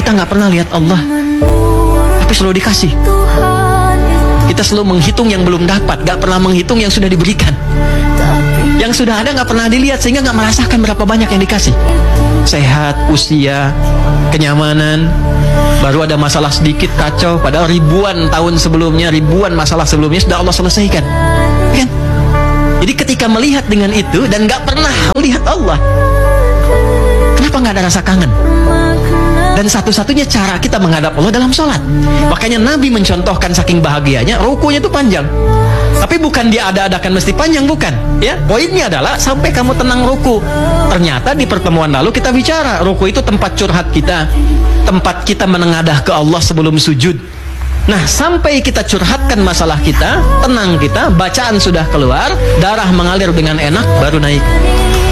kita nggak pernah lihat Allah, tapi selalu dikasih. Kita selalu menghitung yang belum dapat, nggak pernah menghitung yang sudah diberikan. Yang sudah ada nggak pernah dilihat, sehingga nggak merasakan berapa banyak yang dikasih. Sehat, usia, kenyamanan, baru ada masalah sedikit kacau, padahal ribuan tahun sebelumnya, ribuan masalah sebelumnya sudah Allah selesaikan, kan? Jadi ketika melihat dengan itu dan nggak pernah melihat Allah, kenapa nggak ada rasa kangen? Dan satu-satunya cara kita menghadap Allah dalam sholat. Makanya Nabi mencontohkan saking bahagianya, rukunya itu panjang. Tapi bukan dia ada-adakan mesti panjang, bukan. Ya, poinnya adalah sampai kamu tenang ruku. Ternyata di pertemuan lalu kita bicara, ruku itu tempat curhat kita, tempat kita menengadah ke Allah sebelum sujud. Nah, sampai kita curhatkan masalah kita, tenang kita, bacaan sudah keluar, darah mengalir dengan enak, baru naik.